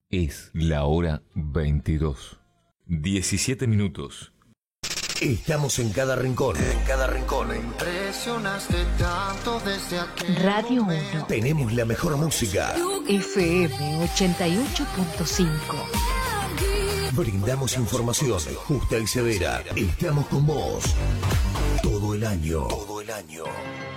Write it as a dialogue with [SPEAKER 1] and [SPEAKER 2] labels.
[SPEAKER 1] Es la hora 22. 17 minutos.
[SPEAKER 2] Estamos en cada rincón. En cada rincón.
[SPEAKER 3] Impresionaste tanto desde aquel
[SPEAKER 4] Radio 1.
[SPEAKER 2] Tenemos la mejor música.
[SPEAKER 4] FM 88.5.
[SPEAKER 2] Brindamos información justa y severa. Estamos con vos. Todo el año. Todo el año.